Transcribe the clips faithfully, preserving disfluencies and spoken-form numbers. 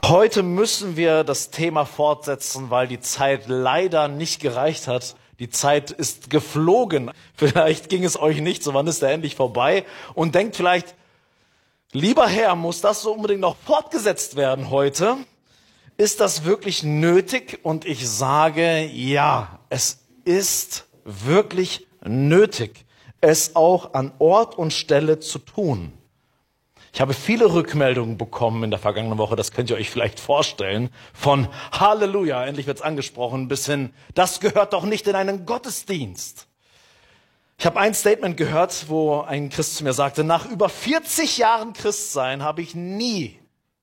Heute müssen wir das Thema fortsetzen, weil die Zeit leider nicht gereicht hat. Die Zeit ist geflogen. Vielleicht ging es euch nicht so, wann ist der endlich vorbei? Und denkt vielleicht, lieber Herr, muss das so unbedingt noch fortgesetzt werden heute? Ist das wirklich nötig? Und ich sage, ja, es ist wirklich nötig, es auch an Ort und Stelle zu tun. Ich habe viele Rückmeldungen bekommen in der vergangenen Woche, das könnt ihr euch vielleicht vorstellen, von Halleluja, endlich wird's angesprochen, bis hin, das gehört doch nicht in einen Gottesdienst. Ich habe ein Statement gehört, wo ein Christ zu mir sagte, nach über vierzig Jahren Christsein habe ich nie,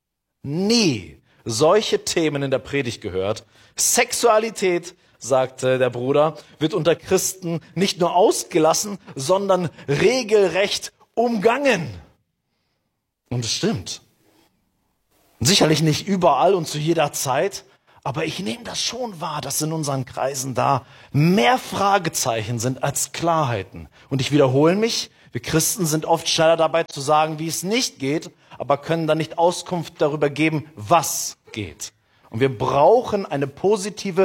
nie solche Themen in der Predigt gehört. Sexualität, sagte der Bruder, wird unter Christen nicht nur ausgelassen, sondern regelrecht umgangen. Und es stimmt. Sicherlich nicht überall und zu jeder Zeit, aber ich nehme das schon wahr, dass in unseren Kreisen da mehr Fragezeichen sind als Klarheiten. Und ich wiederhole mich, wir Christen sind oft schneller dabei zu sagen, wie es nicht geht, aber können dann nicht Auskunft darüber geben, was geht. Und wir brauchen eine positive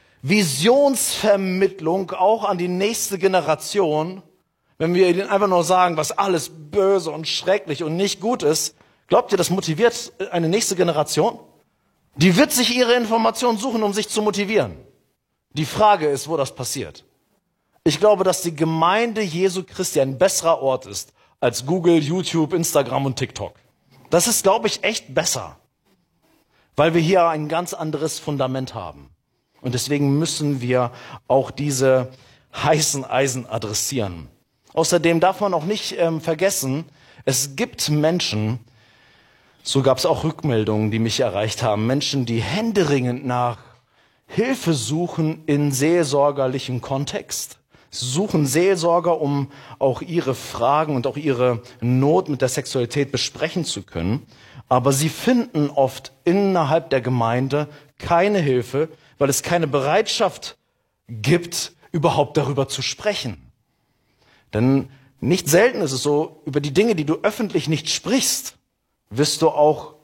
Visionsvermittlung auch an die nächste Generation. Wenn wir ihnen einfach nur sagen, was alles böse und schrecklich und nicht gut ist, glaubt ihr, das motiviert eine nächste Generation? Die wird sich ihre Informationen suchen, um sich zu motivieren. Die Frage ist, wo das passiert. Ich glaube, dass die Gemeinde Jesu Christi ein besserer Ort ist als Google, YouTube, Instagram und TikTok. Das ist, glaube ich, echt besser, weil wir hier ein ganz anderes Fundament haben. Und deswegen müssen wir auch diese heißen Eisen adressieren. Außerdem darf man auch nicht ähm, vergessen, es gibt Menschen, so gab es auch Rückmeldungen, die mich erreicht haben, Menschen, die händeringend nach Hilfe suchen in seelsorgerlichem Kontext. Sie suchen Seelsorger, um auch ihre Fragen und auch ihre Not mit der Sexualität besprechen zu können. Aber sie finden oft innerhalb der Gemeinde keine Hilfe, weil es keine Bereitschaft gibt, überhaupt darüber zu sprechen. Denn nicht selten ist es so, über die Dinge, die du öffentlich nicht sprichst, wirst du auch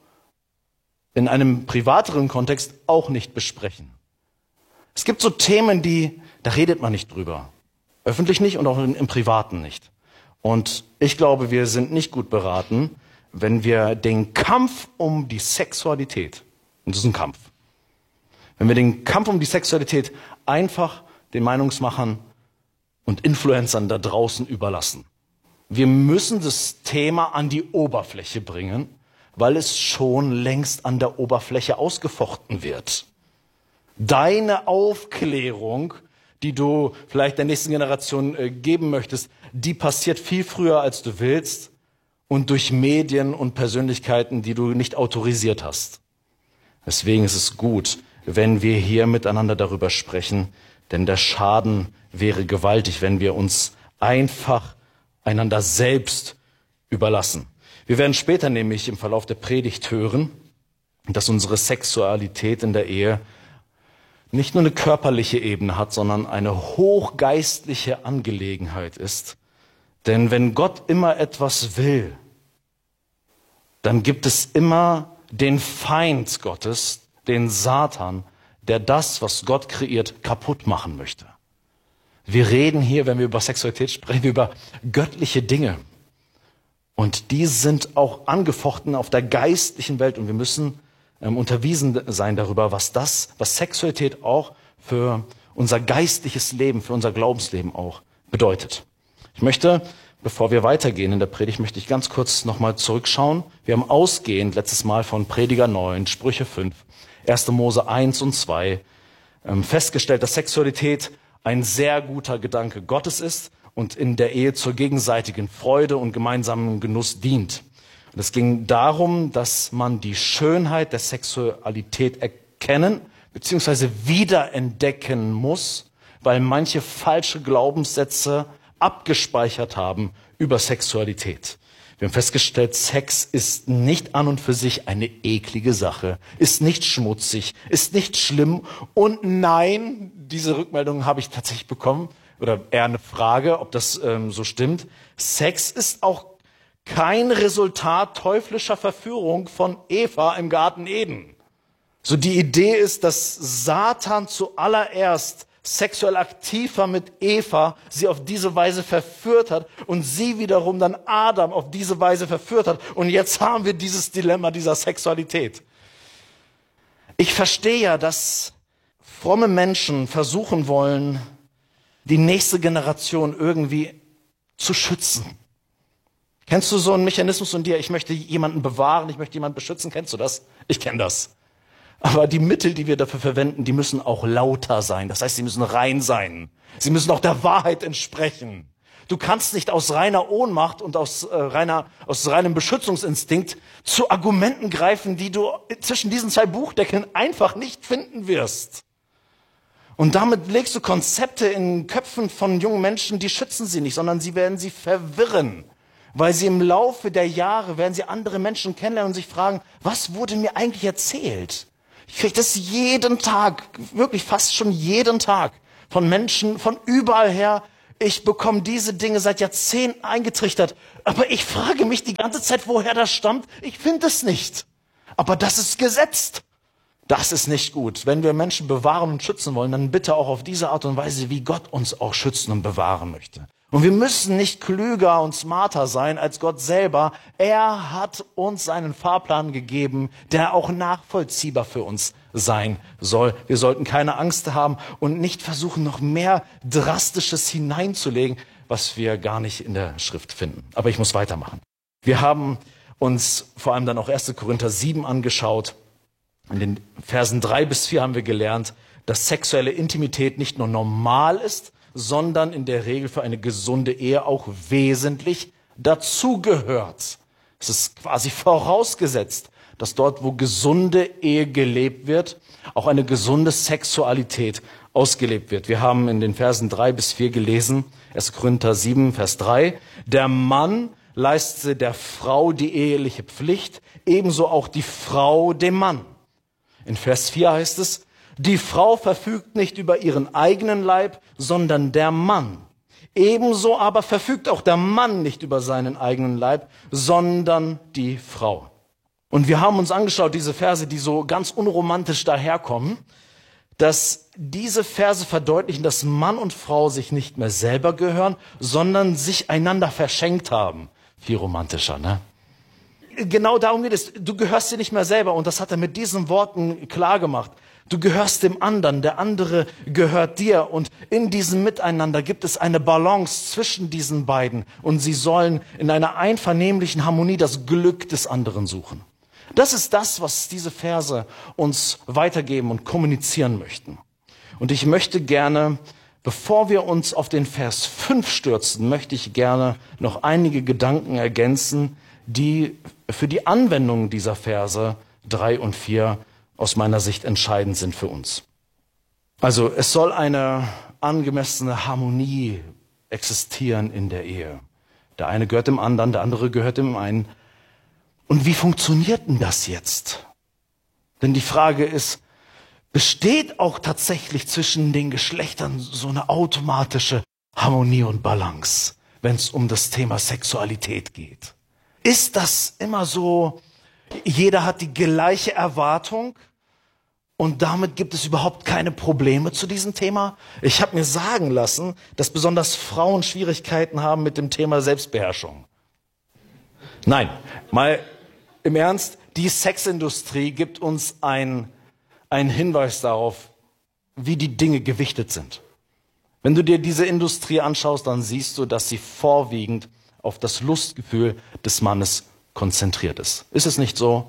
in einem privateren Kontext auch nicht besprechen. Es gibt so Themen, die, da redet man nicht drüber. Öffentlich nicht und auch im Privaten nicht. Und ich glaube, wir sind nicht gut beraten, wenn wir den Kampf um die Sexualität, und das ist ein Kampf, wenn wir den Kampf um die Sexualität einfach den Meinungsmachern und Influencern da draußen überlassen. Wir müssen das Thema an die Oberfläche bringen, weil es schon längst an der Oberfläche ausgefochten wird. Deine Aufklärung, die du vielleicht der nächsten Generation äh, geben möchtest, die passiert viel früher, als du willst und durch Medien und Persönlichkeiten, die du nicht autorisiert hast. Deswegen ist es gut, wenn wir hier miteinander darüber sprechen, denn der Schaden wäre gewaltig, wenn wir uns einfach einander selbst überlassen. Wir werden später nämlich im Verlauf der Predigt hören, dass unsere Sexualität in der Ehe nicht nur eine körperliche Ebene hat, sondern eine hochgeistliche Angelegenheit ist. Denn wenn Gott immer etwas will, dann gibt es immer den Feind Gottes, den Satan, der das, was Gott kreiert, kaputt machen möchte. Wir reden hier, wenn wir über Sexualität sprechen, über göttliche Dinge. Und die sind auch angefochten auf der geistlichen Welt. Und wir müssen ähm, unterwiesen sein darüber, was das, was Sexualität auch für unser geistliches Leben, für unser Glaubensleben auch bedeutet. Ich möchte, bevor wir weitergehen in der Predigt, möchte ich ganz kurz nochmal zurückschauen. Wir haben ausgehend letztes Mal von Prediger neun, Sprüche fünf, erster Mose eins und zwei ähm, festgestellt, dass Sexualität ein sehr guter Gedanke Gottes ist und in der Ehe zur gegenseitigen Freude und gemeinsamen Genuss dient. Und es ging darum, dass man die Schönheit der Sexualität erkennen bzw. wiederentdecken muss, weil manche falsche Glaubenssätze abgespeichert haben über Sexualität. Wir haben festgestellt, Sex ist nicht an und für sich eine eklige Sache, ist nicht schmutzig, ist nicht schlimm. Und nein, diese Rückmeldung habe ich tatsächlich bekommen, oder eher eine Frage, ob das ähm, so stimmt. Sex ist auch kein Resultat teuflischer Verführung von Eva im Garten Eden. So die Idee ist, dass Satan zuallererst sexuell aktiv war mit Eva, sie auf diese Weise verführt hat und sie wiederum dann Adam auf diese Weise verführt hat. Und jetzt haben wir dieses Dilemma dieser Sexualität. Ich verstehe ja, dass fromme Menschen versuchen wollen, die nächste Generation irgendwie zu schützen. Kennst du so einen Mechanismus in dir? Ich möchte jemanden bewahren, ich möchte jemanden beschützen. Kennst du das? Ich kenne das. Aber die Mittel, die wir dafür verwenden, die müssen auch lauter sein. Das heißt, sie müssen rein sein. Sie müssen auch der Wahrheit entsprechen. Du kannst nicht aus reiner Ohnmacht und aus, äh, reiner, aus reinem Beschützungsinstinkt zu Argumenten greifen, die du zwischen diesen zwei Buchdeckeln einfach nicht finden wirst. Und damit legst du Konzepte in Köpfen von jungen Menschen, die schützen sie nicht, sondern sie werden sie verwirren. Weil sie im Laufe der Jahre werden sie andere Menschen kennenlernen und sich fragen, was wurde mir eigentlich erzählt? Ich kriege das jeden Tag, wirklich fast schon jeden Tag von Menschen von überall her. Ich bekomme diese Dinge seit Jahrzehnten eingetrichtert. Aber ich frage mich die ganze Zeit, woher das stammt. Ich finde es nicht. Aber das ist gesetzt. Das ist nicht gut. Wenn wir Menschen bewahren und schützen wollen, dann bitte auch auf diese Art und Weise, wie Gott uns auch schützen und bewahren möchte. Und wir müssen nicht klüger und smarter sein als Gott selber. Er hat uns seinen Fahrplan gegeben, der auch nachvollziehbar für uns sein soll. Wir sollten keine Angst haben und nicht versuchen, noch mehr Drastisches hineinzulegen, was wir gar nicht in der Schrift finden. Aber ich muss weitermachen. Wir haben uns vor allem dann auch erster Korinther sieben angeschaut. In den Versen drei bis vier haben wir gelernt, dass sexuelle Intimität nicht nur normal ist, sondern in der Regel für eine gesunde Ehe auch wesentlich dazugehört. Es ist quasi vorausgesetzt, dass dort, wo gesunde Ehe gelebt wird, auch eine gesunde Sexualität ausgelebt wird. Wir haben in den Versen drei bis vier gelesen, erster Korinther sieben, Vers drei, der Mann leistete der Frau die eheliche Pflicht, ebenso auch die Frau dem Mann. In Vers vier heißt es, die Frau verfügt nicht über ihren eigenen Leib, sondern der Mann. Ebenso aber verfügt auch der Mann nicht über seinen eigenen Leib, sondern die Frau. Und wir haben uns angeschaut, diese Verse, die so ganz unromantisch daherkommen, dass diese Verse verdeutlichen, dass Mann und Frau sich nicht mehr selber gehören, sondern sich einander verschenkt haben. Viel romantischer, ne? Genau darum geht es. Du gehörst dir nicht mehr selber. Und das hat er mit diesen Worten klar gemacht. Du gehörst dem anderen, der andere gehört dir. Und in diesem Miteinander gibt es eine Balance zwischen diesen beiden. Und sie sollen in einer einvernehmlichen Harmonie das Glück des anderen suchen. Das ist das, was diese Verse uns weitergeben und kommunizieren möchten. Und ich möchte gerne, bevor wir uns auf den Vers fünf stürzen, möchte ich gerne noch einige Gedanken ergänzen, die für die Anwendung dieser Verse drei und vier aus meiner Sicht entscheidend sind für uns. Also es soll eine angemessene Harmonie existieren in der Ehe. Der eine gehört dem anderen, der andere gehört dem einen. Und wie funktioniert denn das jetzt? Denn die Frage ist, besteht auch tatsächlich zwischen den Geschlechtern so eine automatische Harmonie und Balance, wenn es um das Thema Sexualität geht? Ist das immer so, jeder hat die gleiche Erwartung und damit gibt es überhaupt keine Probleme zu diesem Thema? Ich habe mir sagen lassen, dass besonders Frauen Schwierigkeiten haben mit dem Thema Selbstbeherrschung. Nein, mal im Ernst, die Sexindustrie gibt uns ein, einen Hinweis darauf, wie die Dinge gewichtet sind. Wenn du dir diese Industrie anschaust, dann siehst du, dass sie vorwiegend auf das Lustgefühl des Mannes konzentriert ist. Ist es nicht so?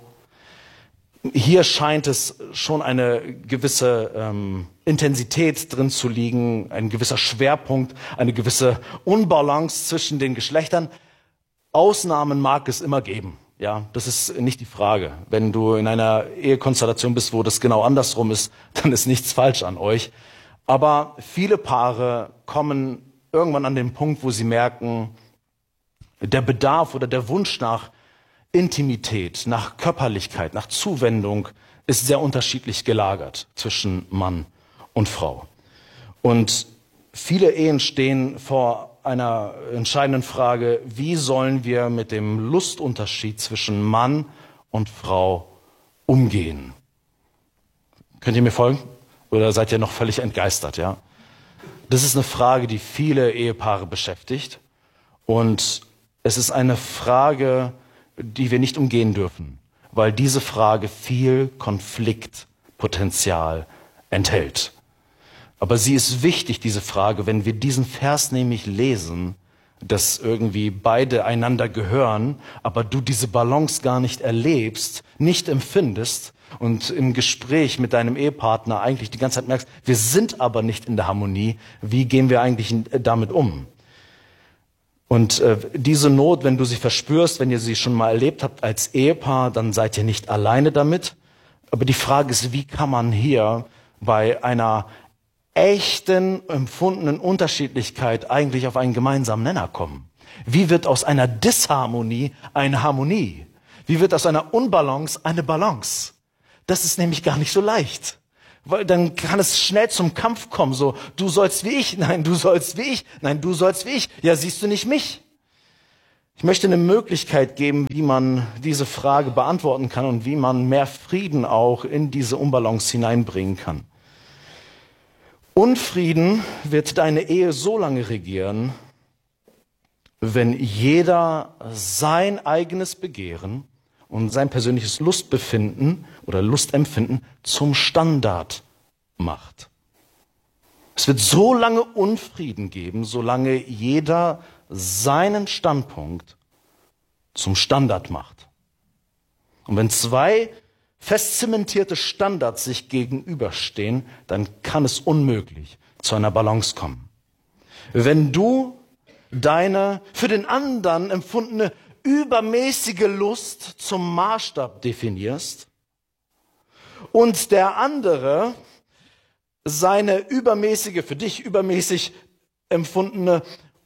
Hier scheint es schon eine gewisse ähm, Intensität drin zu liegen, ein gewisser Schwerpunkt, eine gewisse Unbalance zwischen den Geschlechtern. Ausnahmen mag es immer geben. Ja, das ist nicht die Frage. Wenn du in einer Ehekonstellation bist, wo das genau andersrum ist, dann ist nichts falsch an euch. Aber viele Paare kommen irgendwann an den Punkt, wo sie merken, der Bedarf oder der Wunsch nach Intimität, nach Körperlichkeit, nach Zuwendung ist sehr unterschiedlich gelagert zwischen Mann und Frau. Und viele Ehen stehen vor einer entscheidenden Frage, wie sollen wir mit dem Lustunterschied zwischen Mann und Frau umgehen? Könnt ihr mir folgen? Oder seid ihr noch völlig entgeistert, ja? Das ist eine Frage, die viele Ehepaare beschäftigt. Und es ist eine Frage, die wir nicht umgehen dürfen, weil diese Frage viel Konfliktpotenzial enthält. Aber sie ist wichtig, diese Frage, wenn wir diesen Vers nämlich lesen, dass irgendwie beide einander gehören, aber du diese Balance gar nicht erlebst, nicht empfindest und im Gespräch mit deinem Ehepartner eigentlich die ganze Zeit merkst, wir sind aber nicht in der Harmonie, wie gehen wir eigentlich damit um? Und äh, diese Not, wenn du sie verspürst, wenn ihr sie schon mal erlebt habt als Ehepaar, dann seid ihr nicht alleine damit. Aber die Frage ist, wie kann man hier bei einer echten, empfundenen Unterschiedlichkeit eigentlich auf einen gemeinsamen Nenner kommen? Wie wird aus einer Disharmonie eine Harmonie? Wie wird aus einer Unbalance eine Balance? Das ist nämlich gar nicht so leicht. Weil dann kann es schnell zum Kampf kommen, so, du sollst wie ich, nein, du sollst wie ich, nein, du sollst wie ich, ja, siehst du nicht mich? Ich möchte eine Möglichkeit geben, wie man diese Frage beantworten kann und wie man mehr Frieden auch in diese Unbalance hineinbringen kann. Unfrieden wird deine Ehe so lange regieren, wenn jeder sein eigenes Begehren und sein persönliches Lustbefinden oder Lustempfinden zum Standard macht. Es wird so lange Unfrieden geben, solange jeder seinen Standpunkt zum Standard macht. Und wenn zwei fest zementierte Standards sich gegenüberstehen, dann kann es unmöglich zu einer Balance kommen. Wenn du deine für den anderen empfundene übermäßige Lust zum Maßstab definierst und der andere seine übermäßige, für dich übermäßig empfundene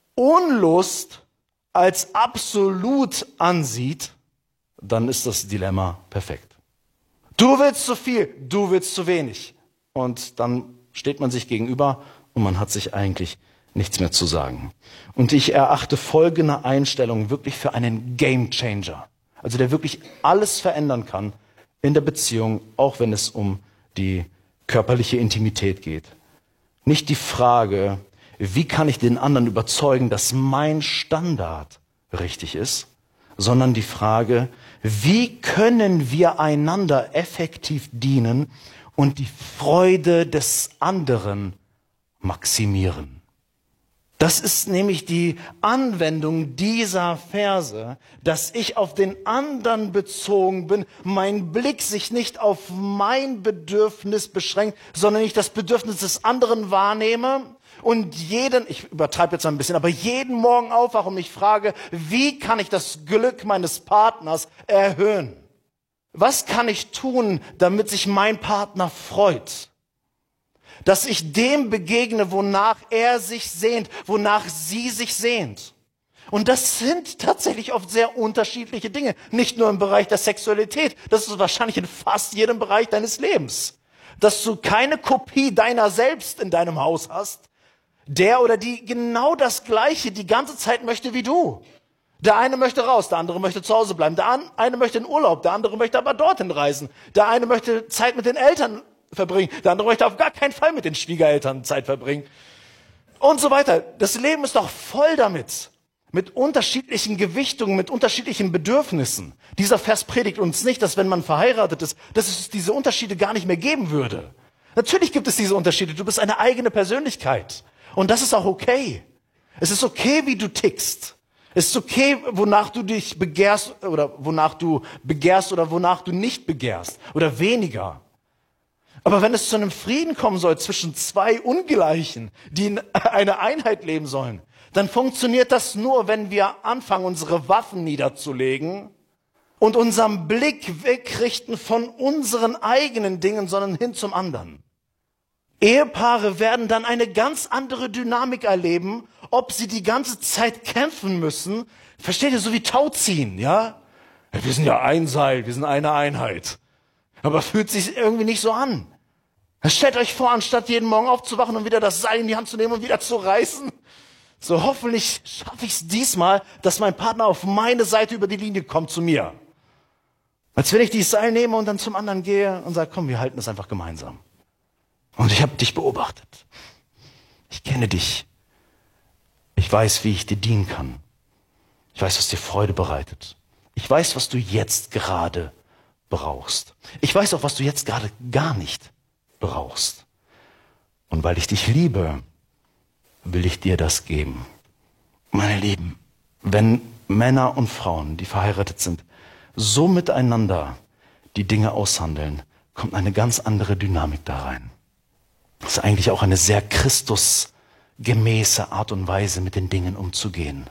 Unlust als absolut ansieht, dann ist das Dilemma perfekt. Du willst zu viel, du willst zu wenig. Und dann steht man sich gegenüber und man hat sich eigentlich nichts mehr zu sagen. Und ich erachte folgende Einstellung wirklich für einen Gamechanger. Also der wirklich alles verändern kann in der Beziehung, auch wenn es um die körperliche Intimität geht. Nicht die Frage, wie kann ich den anderen überzeugen, dass mein Standard richtig ist, sondern die Frage, wie können wir einander effektiv dienen und die Freude des anderen maximieren. Das ist nämlich die Anwendung dieser Verse, dass ich auf den anderen bezogen bin, mein Blick sich nicht auf mein Bedürfnis beschränkt, sondern ich das Bedürfnis des anderen wahrnehme und jeden, ich übertreibe jetzt ein bisschen, aber jeden Morgen aufwache und mich frage, wie kann ich das Glück meines Partners erhöhen? Was kann ich tun, damit sich mein Partner freut? Dass ich dem begegne, wonach er sich sehnt, wonach sie sich sehnt. Und das sind tatsächlich oft sehr unterschiedliche Dinge. Nicht nur im Bereich der Sexualität, das ist wahrscheinlich in fast jedem Bereich deines Lebens. Dass du keine Kopie deiner selbst in deinem Haus hast, der oder die genau das Gleiche die ganze Zeit möchte wie du. Der eine möchte raus, der andere möchte zu Hause bleiben. Der eine möchte in Urlaub, der andere möchte aber dorthin reisen. Der eine möchte Zeit mit den Eltern verbringen, der andere möchte auf gar keinen Fall mit den Schwiegereltern Zeit verbringen. Und so weiter. Das Leben ist doch voll damit. Mit unterschiedlichen Gewichtungen, mit unterschiedlichen Bedürfnissen. Dieser Vers predigt uns nicht, dass wenn man verheiratet ist, dass es diese Unterschiede gar nicht mehr geben würde. Natürlich gibt es diese Unterschiede. Du bist eine eigene Persönlichkeit. Und das ist auch okay. Es ist okay, wie du tickst. Es ist okay, wonach du dich begehrst oder wonach du begehrst oder wonach du nicht begehrst oder weniger. Aber wenn es zu einem Frieden kommen soll zwischen zwei Ungleichen, die in einer Einheit leben sollen, dann funktioniert das nur, wenn wir anfangen, unsere Waffen niederzulegen und unseren Blick wegrichten von unseren eigenen Dingen, sondern hin zum anderen. Ehepaare werden dann eine ganz andere Dynamik erleben, ob sie die ganze Zeit kämpfen müssen. Versteht ihr, so wie Tauziehen, ja? Wir sind ja ein Seil, wir sind eine Einheit. Aber fühlt sich irgendwie nicht so an. Stellt euch vor, anstatt jeden Morgen aufzuwachen und wieder das Seil in die Hand zu nehmen und wieder zu reißen, so hoffentlich schaffe ich es diesmal, dass mein Partner auf meine Seite über die Linie kommt zu mir. Als wenn ich dieses Seil nehme und dann zum anderen gehe und sage, komm, wir halten das einfach gemeinsam. Und ich habe dich beobachtet. Ich kenne dich. Ich weiß, wie ich dir dienen kann. Ich weiß, was dir Freude bereitet. Ich weiß, was du jetzt gerade brauchst. Ich weiß auch, was du jetzt gerade gar nicht brauchst. Und weil ich dich liebe, will ich dir das geben. Meine Lieben, wenn Männer und Frauen, die verheiratet sind, so miteinander die Dinge aushandeln, kommt eine ganz andere Dynamik da rein. Das ist eigentlich auch eine sehr christusgemäße Art und Weise, mit den Dingen umzugehen.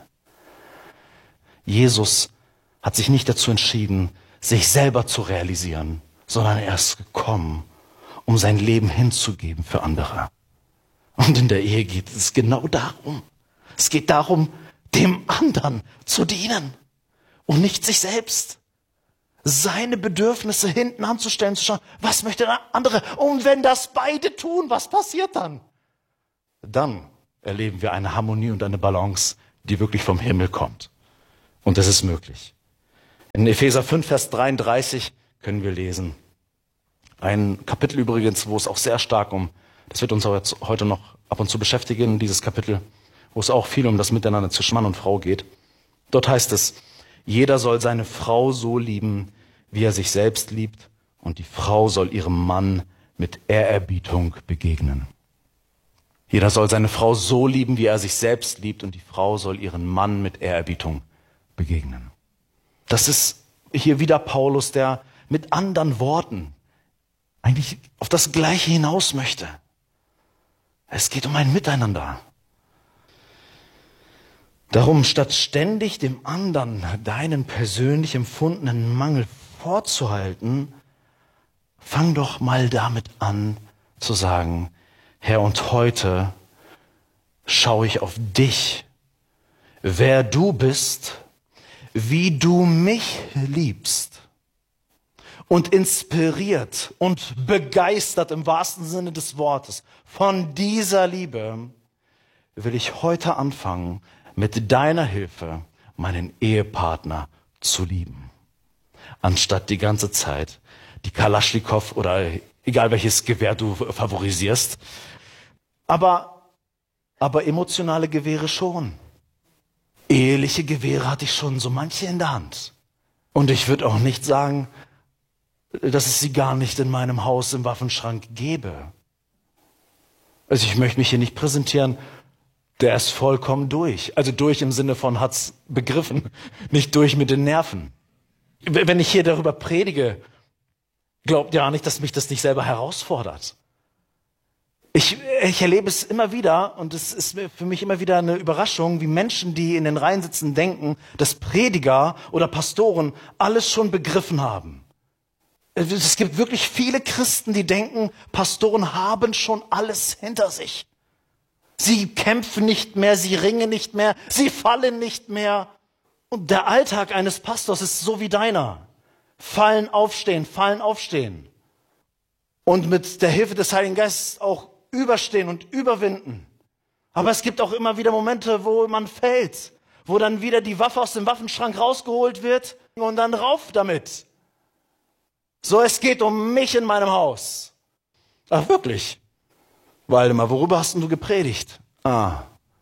Jesus hat sich nicht dazu entschieden, sich selber zu realisieren, sondern er ist gekommen, um sein Leben hinzugeben für andere. Und in der Ehe geht es genau darum. Es geht darum, dem anderen zu dienen und nicht sich selbst. Seine Bedürfnisse hinten anzustellen, zu schauen, was möchte der andere? Und wenn das beide tun, was passiert dann? Dann erleben wir eine Harmonie und eine Balance, die wirklich vom Himmel kommt. Und das ist möglich. In Epheser fünf, Vers dreiunddreißig können wir lesen. Ein Kapitel übrigens, wo es auch sehr stark um, das wird uns heute noch ab und zu beschäftigen, dieses Kapitel, wo es auch viel um das Miteinander zwischen Mann und Frau geht. Dort heißt es, jeder soll seine Frau so lieben, wie er sich selbst liebt, und die Frau soll ihrem Mann mit Ehrerbietung begegnen. Jeder soll seine Frau so lieben, wie er sich selbst liebt, und die Frau soll ihren Mann mit Ehrerbietung begegnen. Das ist hier wieder Paulus, der mit anderen Worten eigentlich auf das Gleiche hinaus möchte. Es geht um ein Miteinander. Darum, statt ständig dem anderen deinen persönlich empfundenen Mangel vorzuhalten, fang doch mal damit an zu sagen, Herr, und heute schaue ich auf dich, wer du bist, wie du mich liebst. Und inspiriert und begeistert im wahrsten Sinne des Wortes von dieser Liebe will ich heute anfangen, mit deiner Hilfe meinen Ehepartner zu lieben. Anstatt die ganze Zeit die Kalaschnikow oder egal welches Gewehr du favorisierst. Aber, aber emotionale Gewehre schon. Eheliche Gewehre hatte ich schon so manche in der Hand. Und ich würde auch nicht sagen, dass es sie gar nicht in meinem Haus im Waffenschrank gäbe. Also ich möchte mich hier nicht präsentieren, der ist vollkommen durch. Also durch im Sinne von hat's begriffen, nicht durch mit den Nerven. Wenn ich hier darüber predige, glaubt ja nicht, dass mich das nicht selber herausfordert. Ich, ich erlebe es immer wieder und es ist für mich immer wieder eine Überraschung, wie Menschen, die in den Reihen sitzen, denken, dass Prediger oder Pastoren alles schon begriffen haben. Es gibt wirklich viele Christen, die denken, Pastoren haben schon alles hinter sich. Sie kämpfen nicht mehr, sie ringen nicht mehr, sie fallen nicht mehr. Und der Alltag eines Pastors ist so wie deiner. Fallen, aufstehen, fallen, aufstehen. Und mit der Hilfe des Heiligen Geistes auch überstehen und überwinden. Aber es gibt auch immer wieder Momente, wo man fällt, wo dann wieder die Waffe aus dem Waffenschrank rausgeholt wird und dann rauf damit. So, es geht um mich in meinem Haus. Ach, wirklich? Waldemar, worüber hast denn du gepredigt? Ah.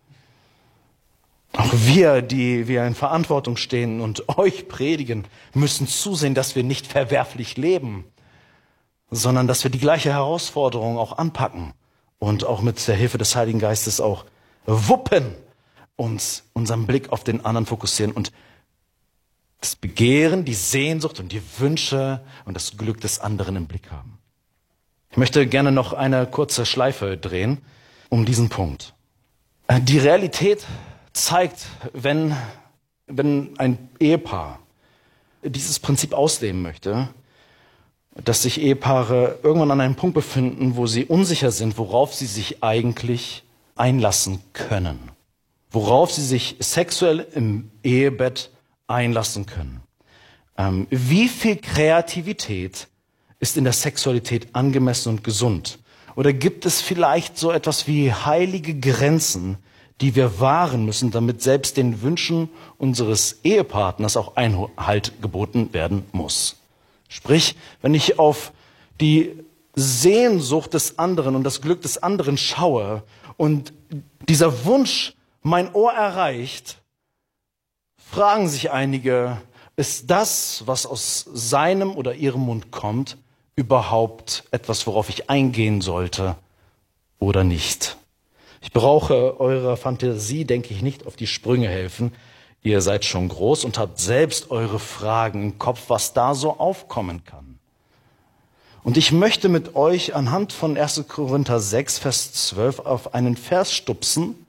Auch wir, die wir in Verantwortung stehen und euch predigen, müssen zusehen, dass wir nicht verwerflich leben, sondern dass wir die gleiche Herausforderung auch anpacken und auch mit der Hilfe des Heiligen Geistes auch wuppen, uns unseren Blick auf den anderen fokussieren und das Begehren, die Sehnsucht und die Wünsche und das Glück des anderen im Blick haben. Ich möchte gerne noch eine kurze Schleife drehen um diesen Punkt. Die Realität zeigt, wenn, wenn ein Ehepaar dieses Prinzip ausleben möchte, dass sich Ehepaare irgendwann an einem Punkt befinden, wo sie unsicher sind, worauf sie sich eigentlich einlassen können. Worauf sie sich sexuell im Ehebett einlassen können. Ähm, wie viel Kreativität ist in der Sexualität angemessen und gesund? Oder gibt es vielleicht so etwas wie heilige Grenzen, die wir wahren müssen, damit selbst den Wünschen unseres Ehepartners auch Einhalt geboten werden muss? Sprich, wenn ich auf die Sehnsucht des anderen und das Glück des anderen schaue und dieser Wunsch mein Ohr erreicht, fragen sich einige, ist das, was aus seinem oder ihrem Mund kommt, überhaupt etwas, worauf ich eingehen sollte oder nicht? Ich brauche eurer Fantasie, denke ich, nicht auf die Sprünge helfen. Ihr seid schon groß und habt selbst eure Fragen im Kopf, was da so aufkommen kann. Und ich möchte mit euch anhand von erster Korinther sechs, Vers zwölf auf einen Vers stupsen,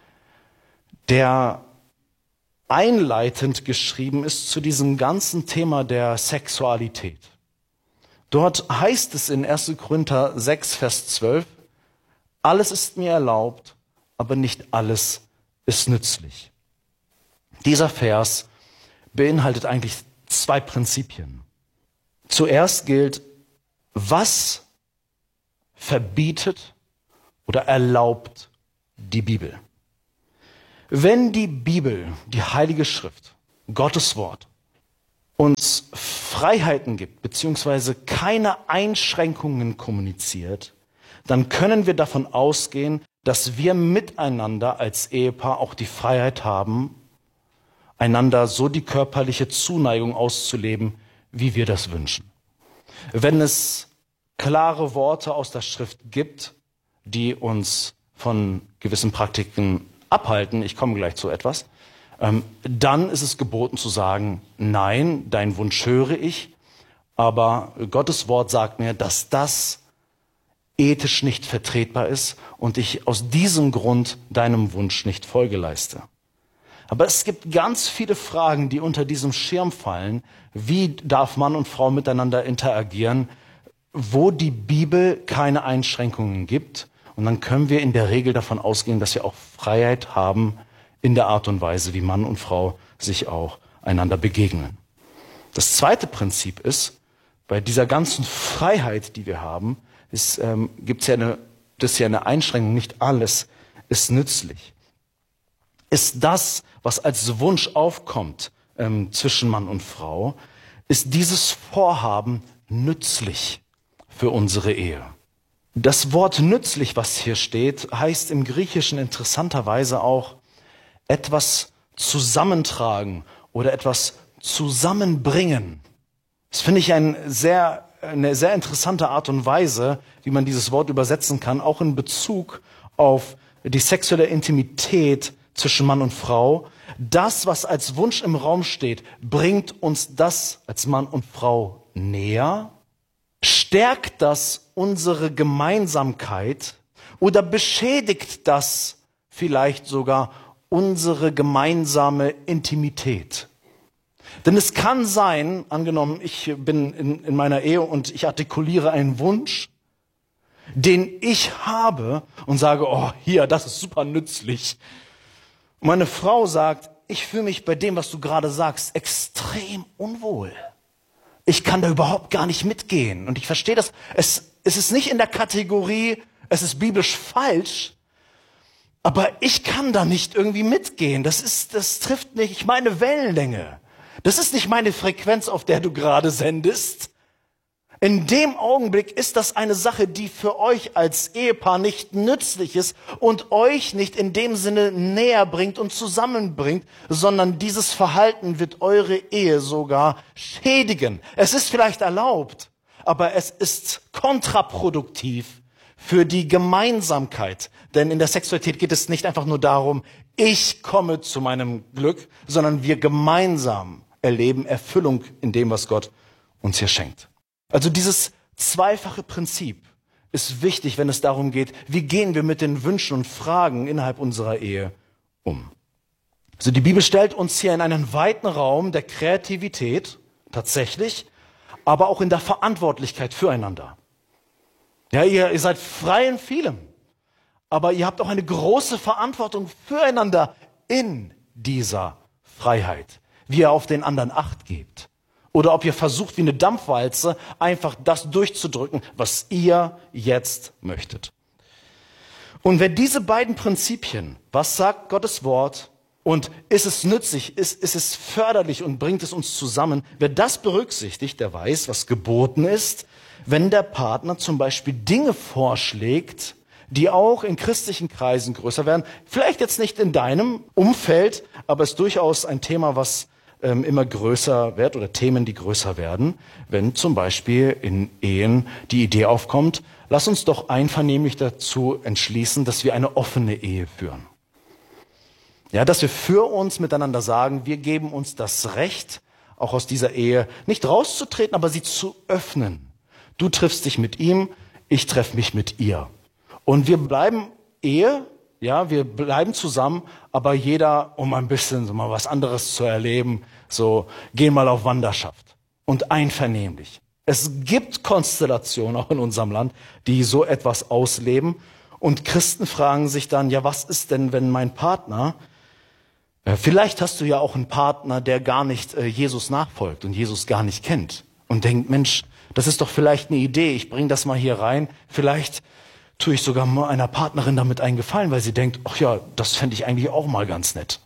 der einleitend geschrieben ist zu diesem ganzen Thema der Sexualität. Dort heißt es in erster Korinther sechs, Vers zwölf, alles ist mir erlaubt, aber nicht alles ist nützlich. Dieser Vers beinhaltet eigentlich zwei Prinzipien. Zuerst gilt, was verbietet oder erlaubt die Bibel? Wenn die Bibel, die Heilige Schrift, Gottes Wort, uns Freiheiten gibt, beziehungsweise keine Einschränkungen kommuniziert, dann können wir davon ausgehen, dass wir miteinander als Ehepaar auch die Freiheit haben, einander so die körperliche Zuneigung auszuleben, wie wir das wünschen. Wenn es klare Worte aus der Schrift gibt, die uns von gewissen Praktiken abhalten, ich komme gleich zu etwas, ähm, dann ist es geboten zu sagen, nein, dein Wunsch höre ich, aber Gottes Wort sagt mir, dass das ethisch nicht vertretbar ist und ich aus diesem Grund deinem Wunsch nicht Folge leiste. Aber es gibt ganz viele Fragen, die unter diesem Schirm fallen. Wie darf Mann und Frau miteinander interagieren, wo die Bibel keine Einschränkungen gibt? Und dann können wir in der Regel davon ausgehen, dass wir auch Freiheit haben in der Art und Weise, wie Mann und Frau sich auch einander begegnen. Das zweite Prinzip ist, bei dieser ganzen Freiheit, die wir haben, ist, ähm, gibt's ja eine, das ist ja eine Einschränkung. Nicht alles ist nützlich. Ist das, was als Wunsch aufkommt ähm, zwischen Mann und Frau, ist dieses Vorhaben nützlich für unsere Ehe? Das Wort nützlich, was hier steht, heißt im Griechischen interessanterweise auch etwas zusammentragen oder etwas zusammenbringen. Das finde ich ein sehr, eine sehr interessante Art und Weise, wie man dieses Wort übersetzen kann, auch in Bezug auf die sexuelle Intimität zwischen Mann und Frau. Das, was als Wunsch im Raum steht, bringt uns das als Mann und Frau näher? Stärkt das unsere Gemeinsamkeit oder beschädigt das vielleicht sogar unsere gemeinsame Intimität? Denn es kann sein, angenommen, ich bin in, in meiner Ehe und ich artikuliere einen Wunsch, den ich habe und sage, oh, hier, das ist super nützlich. Und meine Frau sagt, ich fühle mich bei dem, was du gerade sagst, extrem unwohl. Ich kann da überhaupt gar nicht mitgehen. Und ich verstehe das. Es, es ist nicht in der Kategorie, es ist biblisch falsch, aber ich kann da nicht irgendwie mitgehen. Das ist, das trifft nicht meine Wellenlänge. Das ist nicht meine Frequenz, auf der du gerade sendest. In dem Augenblick ist das eine Sache, die für euch als Ehepaar nicht nützlich ist und euch nicht in dem Sinne näher bringt und zusammenbringt, sondern dieses Verhalten wird eure Ehe sogar schädigen. Es ist vielleicht erlaubt, aber es ist kontraproduktiv für die Gemeinsamkeit. Denn in der Sexualität geht es nicht einfach nur darum, ich komme zu meinem Glück, sondern wir gemeinsam erleben Erfüllung in dem, was Gott uns hier schenkt. Also dieses zweifache Prinzip ist wichtig, wenn es darum geht, wie gehen wir mit den Wünschen und Fragen innerhalb unserer Ehe um. Also die Bibel stellt uns hier in einen weiten Raum der Kreativität, tatsächlich, aber auch in der Verantwortlichkeit füreinander. Ja, ihr, ihr seid frei in vielem, aber ihr habt auch eine große Verantwortung füreinander in dieser Freiheit, wie ihr auf den anderen Acht gebt. Oder ob ihr versucht, wie eine Dampfwalze, einfach das durchzudrücken, was ihr jetzt möchtet. Und wenn diese beiden Prinzipien, was sagt Gottes Wort Und ist es nützlich, ist, ist es förderlich und bringt es uns zusammen? Wer das berücksichtigt, der weiß, was geboten ist, wenn der Partner zum Beispiel Dinge vorschlägt, die auch in christlichen Kreisen größer werden. Vielleicht jetzt nicht in deinem Umfeld, aber es ist durchaus ein Thema, was ähm, immer größer wird oder Themen, die größer werden. Wenn zum Beispiel in Ehen die Idee aufkommt, lass uns doch einvernehmlich dazu entschließen, dass wir eine offene Ehe führen. Ja, dass wir für uns miteinander sagen, wir geben uns das Recht, auch aus dieser Ehe nicht rauszutreten, aber sie zu öffnen. Du triffst dich mit ihm, ich treffe mich mit ihr. Und wir bleiben Ehe, ja, wir bleiben zusammen, aber jeder, um ein bisschen so mal was anderes zu erleben, so, gehen mal auf Wanderschaft und einvernehmlich. Es gibt Konstellationen auch in unserem Land, die so etwas ausleben. Und Christen fragen sich dann, ja, was ist denn, wenn mein Partner, äh, vielleicht hast du ja auch einen Partner, der gar nicht äh, Jesus nachfolgt und Jesus gar nicht kennt und denkt, Mensch, das ist doch vielleicht eine Idee, ich bringe das mal hier rein, vielleicht tue ich sogar mal einer Partnerin damit einen Gefallen, weil sie denkt, ach ja, das fände ich eigentlich auch mal ganz nett.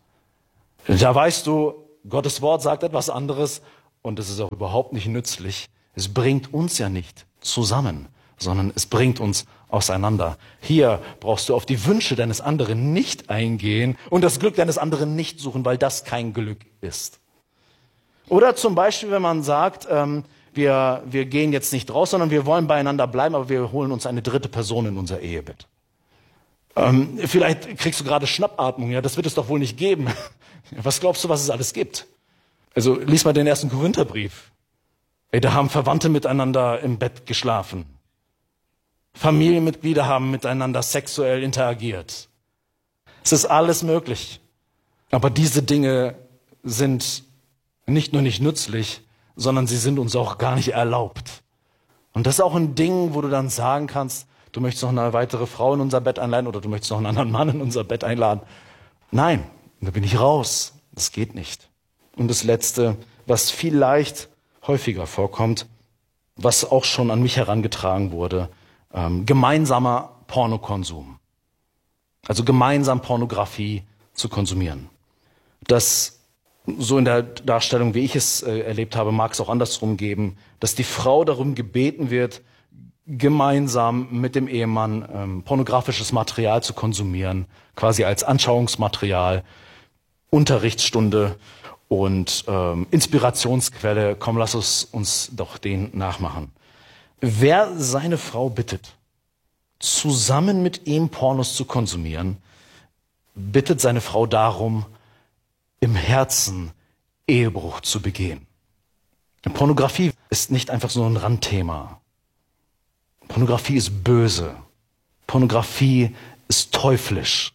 Da weißt du, Gottes Wort sagt etwas anderes und es ist auch überhaupt nicht nützlich. Es bringt uns ja nicht zusammen, sondern es bringt uns auseinander. Hier brauchst du auf die Wünsche deines anderen nicht eingehen und das Glück deines anderen nicht suchen, weil das kein Glück ist. Oder zum Beispiel, wenn man sagt, ähm, wir, wir gehen jetzt nicht raus, sondern wir wollen beieinander bleiben, aber wir holen uns eine dritte Person in unser Ehebett. Ähm, vielleicht kriegst du gerade Schnappatmung, ja, das wird es doch wohl nicht geben. Was glaubst du, was es alles gibt? Also lies mal den ersten Korintherbrief. Ey, da haben Verwandte miteinander im Bett geschlafen. Familienmitglieder haben miteinander sexuell interagiert. Es ist alles möglich. Aber diese Dinge sind nicht nur nicht nützlich, sondern sie sind uns auch gar nicht erlaubt. Und das ist auch ein Ding, wo du dann sagen kannst, du möchtest noch eine weitere Frau in unser Bett einladen oder du möchtest noch einen anderen Mann in unser Bett einladen. Nein, da bin ich raus. Das geht nicht. Und das Letzte, was vielleicht häufiger vorkommt, was auch schon an mich herangetragen wurde, ähm, gemeinsamer Pornokonsum. Also gemeinsam Pornografie zu konsumieren. Das so in der Darstellung, wie ich es äh, erlebt habe, mag es auch andersrum geben, dass die Frau darum gebeten wird, gemeinsam mit dem Ehemann ähm, pornografisches Material zu konsumieren, quasi als Anschauungsmaterial, Unterrichtsstunde und ähm, Inspirationsquelle. Komm, lass uns, uns doch den nachmachen. Wer seine Frau bittet, zusammen mit ihm Pornos zu konsumieren, bittet seine Frau darum, im Herzen Ehebruch zu begehen. Pornografie ist nicht einfach so ein Randthema. Pornografie ist böse. Pornografie ist teuflisch.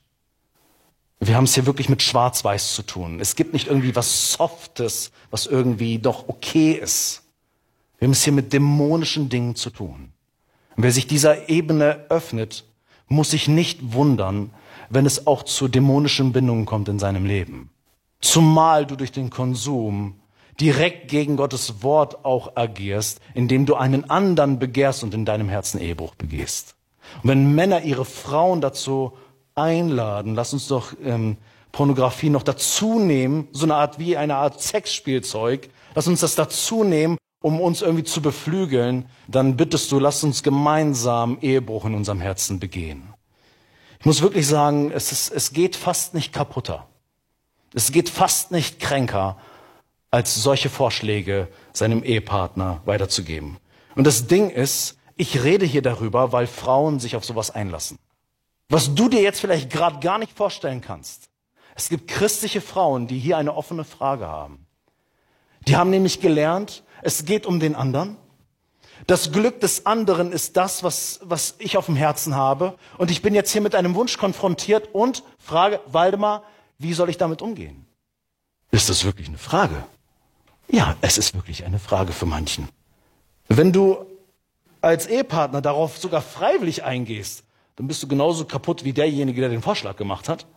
Wir haben es hier wirklich mit Schwarz-Weiß zu tun. Es gibt nicht irgendwie was Softes, was irgendwie doch okay ist. Wir haben es hier mit dämonischen Dingen zu tun. Und wer sich dieser Ebene öffnet, muss sich nicht wundern, wenn es auch zu dämonischen Bindungen kommt in seinem Leben. Zumal du durch den Konsum direkt gegen Gottes Wort auch agierst, indem du einen anderen begehrst und in deinem Herzen Ehebruch begehst. Und wenn Männer ihre Frauen dazu einladen, lass uns doch ähm, Pornografie noch dazu nehmen, so eine Art wie eine Art Sexspielzeug, lass uns das dazu nehmen, um uns irgendwie zu beflügeln, dann bittest du, lass uns gemeinsam Ehebruch in unserem Herzen begehen. Ich muss wirklich sagen, es, ist, es geht fast nicht kaputter. Es geht fast nicht kränker, als solche Vorschläge seinem Ehepartner weiterzugeben. Und das Ding ist, ich rede hier darüber, weil Frauen sich auf sowas einlassen. Was du dir jetzt vielleicht gerade gar nicht vorstellen kannst. Es gibt christliche Frauen, die hier eine offene Frage haben. Die haben nämlich gelernt, es geht um den anderen. Das Glück des anderen ist das, was, was ich auf dem Herzen habe. Und ich bin jetzt hier mit einem Wunsch konfrontiert und frage, Waldemar, wie soll ich damit umgehen? Ist das wirklich eine Frage? Ja, es ist wirklich eine Frage für manchen. Wenn du als Ehepartner darauf sogar freiwillig eingehst, dann bist du genauso kaputt wie derjenige, der den Vorschlag gemacht hat.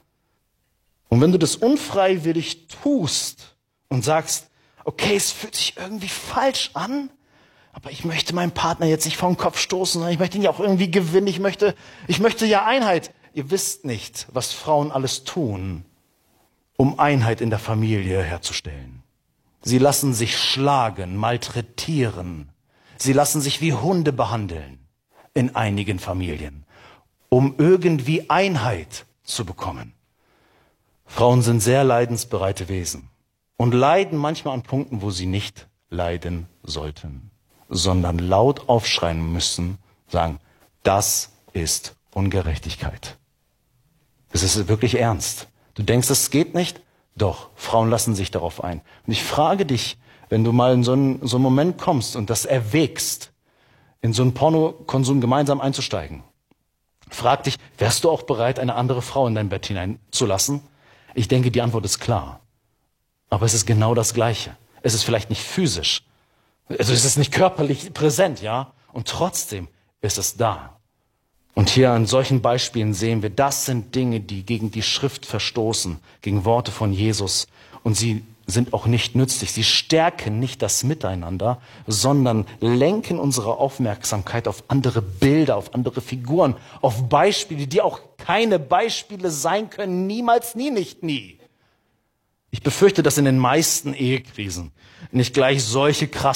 Und wenn du das unfreiwillig tust und sagst, okay, es fühlt sich irgendwie falsch an, aber ich möchte meinen Partner jetzt nicht vor den Kopf stoßen, ich möchte ihn ja auch irgendwie gewinnen, ich möchte, ich möchte ja Einheit. Ihr wisst nicht, was Frauen alles tun, um Einheit in der Familie herzustellen. Sie lassen sich schlagen, malträtieren. Sie lassen sich wie Hunde behandeln in einigen Familien, um irgendwie Einheit zu bekommen. Frauen sind sehr leidensbereite Wesen und leiden manchmal an Punkten, wo sie nicht leiden sollten, sondern laut aufschreien müssen, sagen, das ist Ungerechtigkeit. Es ist wirklich ernst. Du denkst, es geht nicht? Doch, Frauen lassen sich darauf ein. Und ich frage dich, wenn du mal in so einen, so einen Moment kommst und das erwägst, in so einen Pornokonsum gemeinsam einzusteigen, frag dich, wärst du auch bereit, eine andere Frau in dein Bett hineinzulassen? Ich denke, die Antwort ist klar. Aber es ist genau das Gleiche. Es ist vielleicht nicht physisch. Also es ist nicht körperlich präsent, ja? Und trotzdem ist es da. Und hier an solchen Beispielen sehen wir, das sind Dinge, die gegen die Schrift verstoßen, gegen Worte von Jesus. Und sie sind auch nicht nützlich. Sie stärken nicht das Miteinander, sondern lenken unsere Aufmerksamkeit auf andere Bilder, auf andere Figuren, auf Beispiele, die auch keine Beispiele sein können, niemals, nie, nicht, nie. Ich befürchte, dass in den meisten Ehekrisen nicht gleich solche krassen